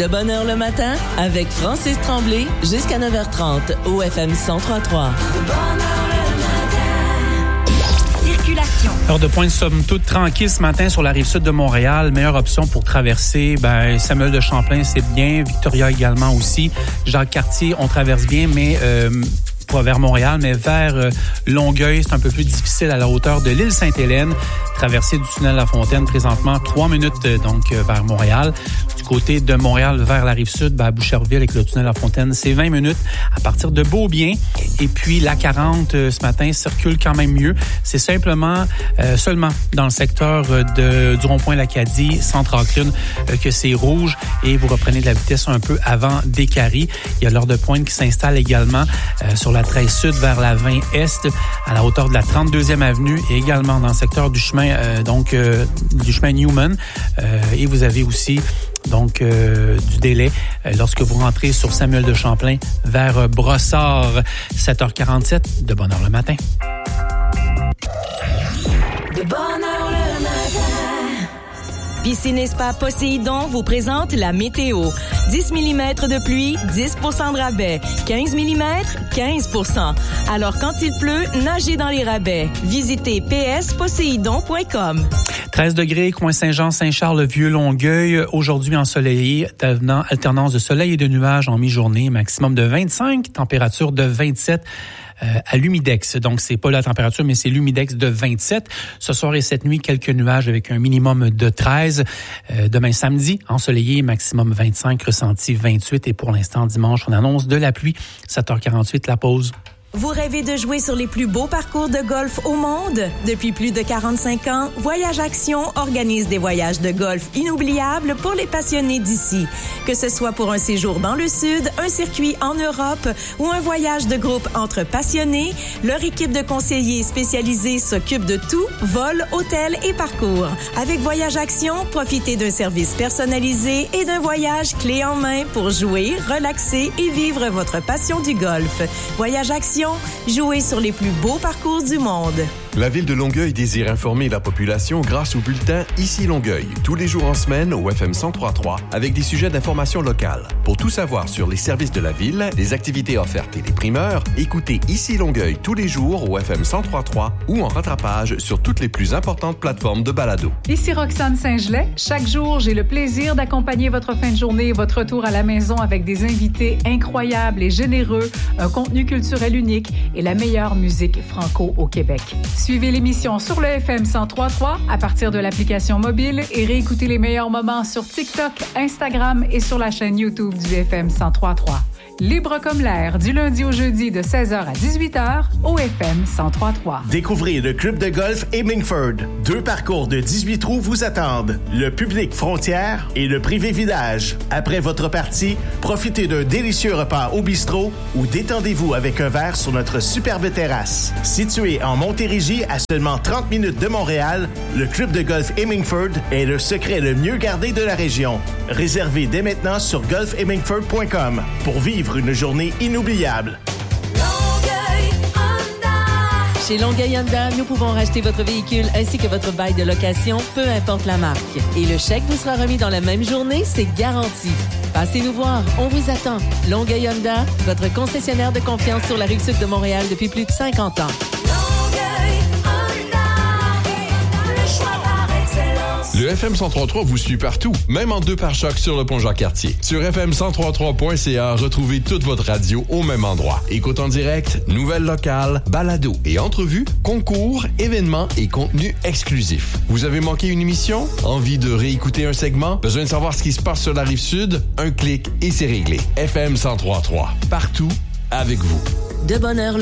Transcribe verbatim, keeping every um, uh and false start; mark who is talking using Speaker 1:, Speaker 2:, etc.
Speaker 1: De bonne heure le matin avec Francis Tremblay jusqu'à neuf heures trente au F M cent trois virgule trois. De bonne heure le matin.
Speaker 2: Circulation.
Speaker 3: Heure de pointe somme toute tranquille ce matin sur la rive sud de Montréal. Meilleure option pour traverser, ben Samuel de Champlain, c'est bien. Victoria également aussi. Jacques-Cartier, on traverse bien, mais... Euh, pas vers Montréal, mais vers euh, Longueuil. C'est un peu plus difficile à la hauteur de l'île Sainte-Hélène. Traversée du tunnel La Fontaine, présentement, trois minutes euh, donc euh, vers Montréal. Du côté de Montréal vers la rive sud, ben, à Boucherville avec le tunnel La Fontaine, c'est vingt minutes à partir de Beaubien. Et puis la quarante euh, ce matin circule quand même mieux. C'est simplement euh, seulement dans le secteur euh, de, du rond-point L'Acadie, Centre-Auckland, euh, que c'est rouge et vous reprenez de la vitesse un peu avant Décarie. Il y a l'heure de pointe qui s'installe également euh, sur la treize sud vers la vingt est à la hauteur de la trente-deuxième avenue et également dans le secteur du chemin euh, donc euh, du chemin Newman euh, et vous avez aussi donc euh, du délai euh, lorsque vous rentrez sur Samuel de Champlain vers euh, Brossard. Sept heures quarante-sept, de bonne heure le matin.
Speaker 1: De bonne heure le matin.
Speaker 2: Piscine et Spa Poséidon vous présente la météo. dix millimètres de pluie, dix pour cent de rabais. quinze millimètres, quinze pour cent. Alors quand il pleut, nagez dans les rabais. Visitez p s poséidon point com.
Speaker 3: treize degrés, coin Saint-Jean, Saint-Charles, Vieux-Longueuil. Aujourd'hui ensoleillé, alternance de soleil et de nuages en mi-journée. Maximum de vingt-cinq, température de vingt-sept. Euh, à l'humidex. Donc, c'est pas la température, mais c'est l'humidex de vingt-sept. Ce soir et cette nuit, quelques nuages avec un minimum de treize. Euh, demain samedi, ensoleillé, maximum vingt-cinq, ressenti vingt-huit. Et pour l'instant, dimanche, on annonce de la pluie. sept heures quarante-huit, la pause.
Speaker 2: Vous rêvez de jouer sur les plus beaux parcours de golf au monde? Depuis plus de quarante-cinq ans, Voyage Action organise des voyages de golf inoubliables pour les passionnés d'ici. Que ce soit pour un séjour dans le Sud, un circuit en Europe ou un voyage de groupe entre passionnés, leur équipe de conseillers spécialisés s'occupe de tout, vol, hôtel et parcours. Avec Voyage Action, profitez d'un service personnalisé et d'un voyage clé en main pour jouer, relaxer et vivre votre passion du golf. Voyage Action, jouez sur les plus beaux parcours du monde.
Speaker 4: La ville de Longueuil désire informer la population grâce au bulletin Ici Longueuil, tous les jours en semaine au F M cent trois virgule trois, avec des sujets d'information locale. Pour tout savoir sur les services de la ville, les activités offertes et les primeurs, écoutez Ici Longueuil tous les jours au F M cent trois virgule trois ou en rattrapage sur toutes les plus importantes plateformes de balado.
Speaker 5: Ici Roxane Saint-Gelais. Chaque jour, j'ai le plaisir d'accompagner votre fin de journée et votre retour à la maison avec des invités incroyables et généreux, un contenu culturel unique et la meilleure musique franco au Québec. Suivez l'émission sur le F M cent trois virgule trois à partir de l'application mobile et réécoutez les meilleurs moments sur TikTok, Instagram et sur la chaîne YouTube du F M cent trois virgule trois. Libre comme l'air, du lundi au jeudi de seize heures à dix-huit heures au F M cent trois virgule trois.
Speaker 6: Découvrez le club de golf Hemingford. Deux parcours de dix-huit trous vous attendent. Le public frontière et le privé village. Après votre partie, profitez d'un délicieux repas au bistrot ou détendez-vous avec un verre sur notre superbe terrasse. Situé en Montérégie à seulement trente minutes de Montréal, le club de golf Hemingford est le secret le mieux gardé de la région. Réservez dès maintenant sur golf hemingford point com pour vivre une journée inoubliable.
Speaker 1: Longueuil Honda. Chez Longueuil Honda, nous pouvons racheter votre véhicule ainsi que votre bail de location, peu importe la marque. Et le chèque vous sera remis dans la même journée, c'est garanti. Passez nous voir, on vous attend. Longueuil Honda, votre concessionnaire de confiance sur la rive sud de Montréal depuis plus de cinquante ans.
Speaker 4: Le F M cent trois virgule trois vous suit partout, même en deux pare-chocs sur le pont Jacques-Cartier. Sur F M cent trois virgule trois point c a, retrouvez toute votre radio au même endroit. Écoute en direct, nouvelles locales, balados et entrevues, concours, événements et contenus exclusifs. Vous avez manqué une émission? Envie de réécouter un segment? Besoin de savoir ce qui se passe sur la Rive-Sud? Un clic et c'est réglé. F M cent trois virgule trois, partout, avec vous.
Speaker 1: De bonne heure